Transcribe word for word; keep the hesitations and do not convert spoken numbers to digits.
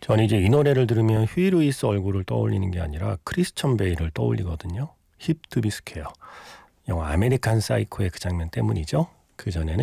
저는 이제 이 노래를 들으면 휴이 루이스 얼굴을 떠올리는 게 아니라 크리스천 베일을 떠올리거든요. 힙 투 비 스퀘어. 영화 아메리칸 사이코의 그 장면 때문이죠. 그 전에는